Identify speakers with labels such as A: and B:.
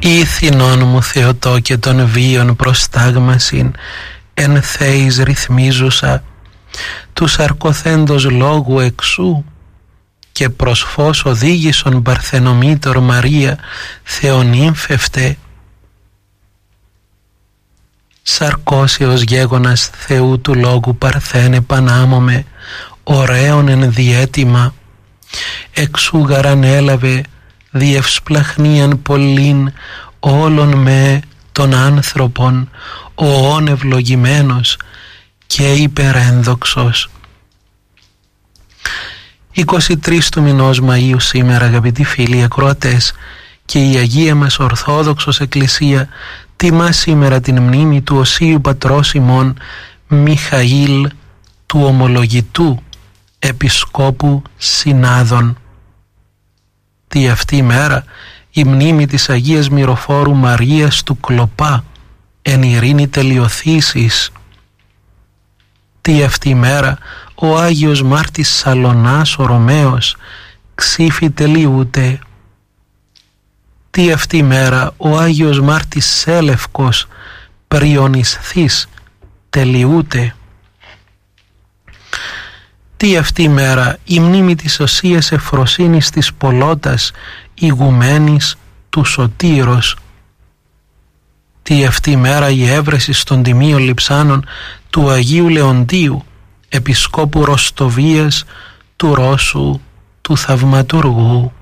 A: Ήθινον μου Θεοτό και των βίων προστάγμασιν, εν θέης ρυθμίζουσα, τους αρκοθέντος λόγου εξού, και προς φως οδήγησον Παρθενομήτωρ Μαρία Θεονύμφευτε. Σαρκώσεως γέγονας Θεού του λόγου Παρθένε πανάμωμε, ωραίον εν διέτοιμα, εξού γαραν έλαβε διευσπλαχνίαν πολλήν όλων με των άνθρωπον, οόν ευλογημένος και υπερένδοξος. 23 του μηνός Μαΐου σήμερα, αγαπητοί φίλοι ακροατές, και η Αγία μας Ορθόδοξος Εκκλησία τιμά σήμερα την μνήμη του Οσίου Πατρός ημών Μιχαήλ, του Ομολογητού Επισκόπου Συνάδων. Τι αυτή η μέρα η μνήμη της Αγίας Μυροφόρου Μαρίας του Κλοπά, εν ειρήνη τελειοθήσης. Τι αυτή η μέρα ο Άγιος Μάρτης Σαλωνάς ο Ρωμαίος ξύφη τελειούται. Τι αυτή η μέρα ο Άγιος Μάρτης Σέλευκος Πριονισθής τελειούται. Τι αυτή η μέρα η μνήμη της Οσίας Εφροσύνης της Πολώτας ηγουμένης του Σωτήρος. Τι αυτή η μέρα η έβρεση στον τιμίο λειψάνων του Αγίου Λεοντίου Επισκόπου Ροστοβίας του Ρώσου του Θαυματουργού.